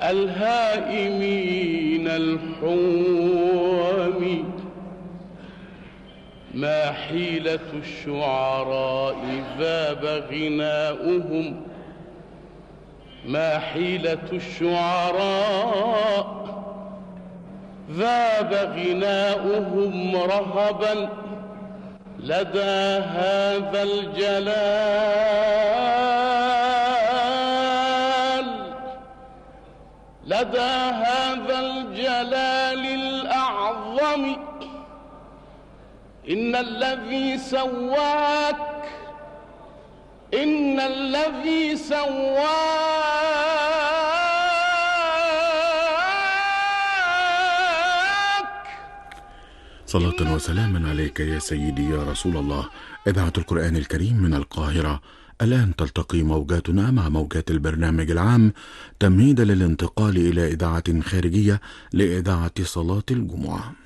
الهائمين الحوم. ما حيلة الشعراء ذاب غناؤهم، ما حيلة الشعراء ذاب غناؤهم رهبا لدى هذا الجلال، لدى هذا الجلال الأعظم. إن الذي سواك، إن الذي سواك صلاة وسلاما عليك يا سيدي يا رسول الله. إذاعة القرآن الكريم من القاهرة. الآن تلتقي موجاتنا مع موجات البرنامج العام تمهيدا للانتقال إلى إذاعة خارجية لإذاعة صلاة الجمعة.